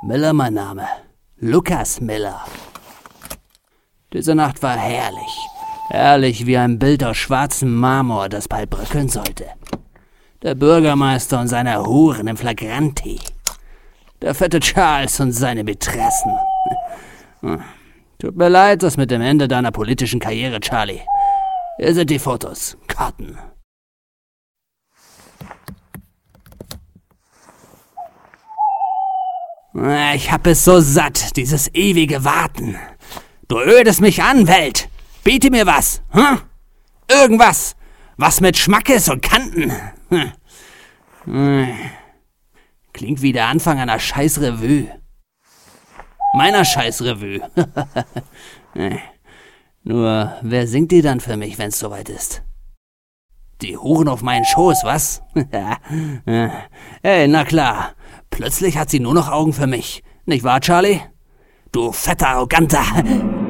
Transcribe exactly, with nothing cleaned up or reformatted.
Miller mein Name. Lukas Miller. Diese Nacht war herrlich. Herrlich wie ein Bild aus schwarzem Marmor, das bald bröckeln sollte. Der Bürgermeister und seine Huren im Flagranti. Der fette Charles und seine Mätressen. Tut mir leid, das mit dem Ende deiner politischen Karriere, Charlie. Hier sind die Fotos. Karten. Ich hab es so satt, dieses ewige Warten. Du ödest mich an, Welt. Biete mir was, hm? Irgendwas. Was mit Schmackes und Kanten. Hm. Klingt wie der Anfang einer Scheißrevue. Meiner Scheißrevue. Nur, wer singt die dann für mich, wenn's soweit ist? Die Huren auf meinen Schoß, was? Ey, na klar. Plötzlich hat sie nur noch Augen für mich. Nicht wahr, Charlie? Du fetter, arroganter...